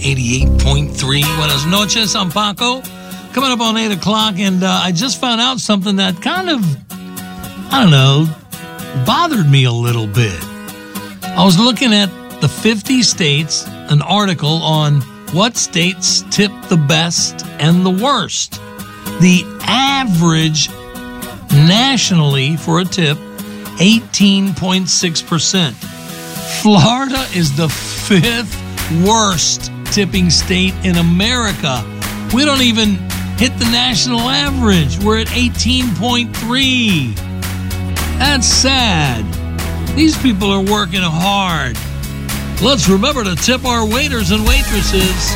88.3. Buenas noches, I'm Paco. Coming up on 8 o'clock, and I just found out something that kind of, bothered me a little bit. I was looking at the 50 states, an article on what states tip the best and the worst. The average nationally for a tip, 18.6%. Florida is the 5th worst tipping state in America. We don't even hit the national average. We're at 18.3. That's sad. These people are working hard. Let's remember to tip our waiters and waitresses.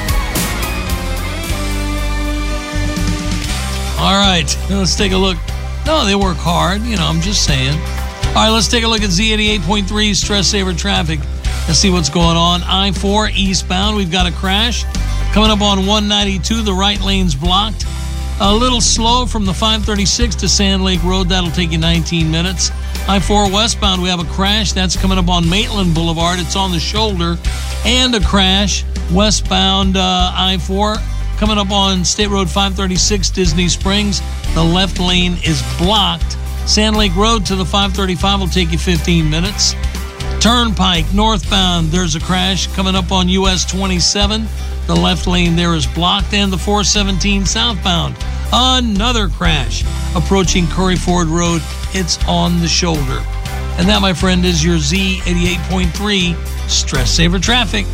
All right, let's take a look. No, they work hard. I'm just saying. All right, let's take a look at Z88.3 Stress Saver traffic. Let's see what's going on. I-4 eastbound, we've got a crash. Coming up on 192, the right lane's blocked. A little slow from the 536 to Sand Lake Road. That'll take you 19 minutes. I-4 westbound, we have a crash. That's coming up on Maitland Boulevard. It's on the shoulder. And a crash westbound I-4 coming up on State Road 536, Disney Springs. The left lane is blocked. Sand Lake Road to the 535 will take you 15 minutes. Turnpike northbound, there's a crash coming up on US 27. The left lane there is blocked. And the 417 southbound, another crash approaching Curry Ford Road. It's on the shoulder. And that, my friend, is your Z88.3 Stress Saver traffic.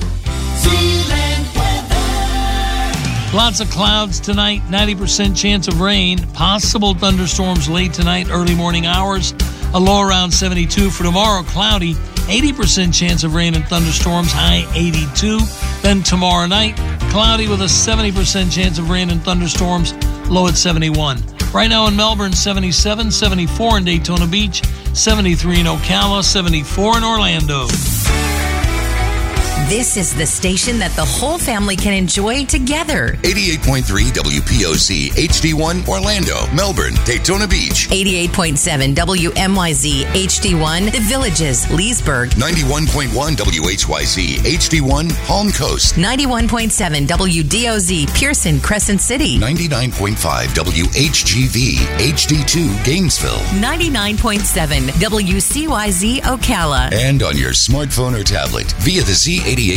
Lots of clouds tonight, 90% chance of rain, possible thunderstorms late tonight, early morning hours, a low around 72. For tomorrow, cloudy, 80% chance of rain and thunderstorms, high 82. Then tomorrow night, cloudy with a 70% chance of rain and thunderstorms, low at 71. Right now in Melbourne, 77, 74 in Daytona Beach, 73 in Ocala, 74 in Orlando. This is the station that the whole family can enjoy together. 88.3 WPOC HD1 Orlando, Melbourne, Daytona Beach. 88.7 WMYZ HD1 The Villages, Leesburg. 91.1 WHYZ HD1 Palm Coast. 91.7 WDOZ Pearson, Crescent City. 99.5 WHGV HD2 Gainesville. 99.7 WCYZ Ocala. And on your smartphone or tablet via the Z88